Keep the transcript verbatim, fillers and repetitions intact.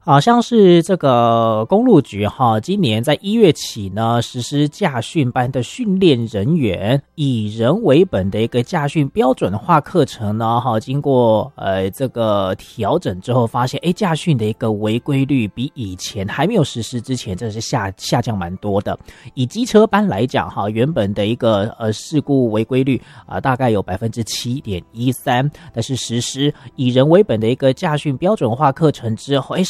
好像是这个公路局哈，今年在一月起呢，实施驾训班的训练人员以人为本的一个驾训标准化课程呢，哈，经过呃这个调整之后，发现哎，驾训的一个违规率比以前还没有实施之前，这是下下降蛮多的。以机车班来讲哈，原本的一个呃事故违规率啊、呃，大概有百分之七点一三，但是实施以人为本的一个驾训标准化课程之后，哎。